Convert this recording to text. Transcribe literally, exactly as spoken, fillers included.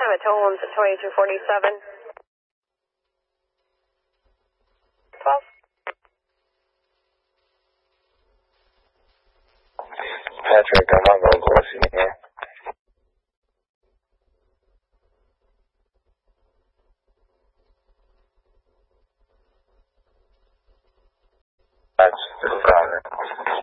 time at total one's at twenty-two forty-seven. twelve. Patrick, I'm not going to go see here. That's the father.